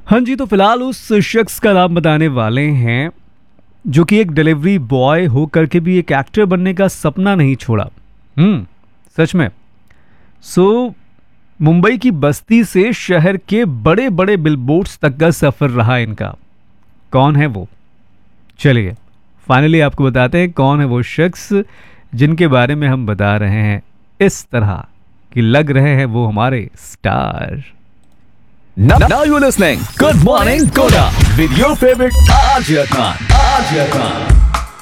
हाँ जी, तो फिलहाल उस शख्स का नाम बताने वाले हैं जो कि एक डिलीवरी बॉय हो करके भी एक एक्टर बनने का सपना नहीं छोड़ा। सच में। सो मुंबई की बस्ती से शहर के बड़े बड़े बिलबोर्ड्स तक का सफर रहा इनका। कौन है वो? चलिए फाइनली आपको बताते हैं कौन है वो शख्स जिनके बारे में हम बता रहे हैं इस तरह कि लग रहे हैं वो हमारे star. Now you're listening. Good morning, Koda. With your favorite Arjun Khan.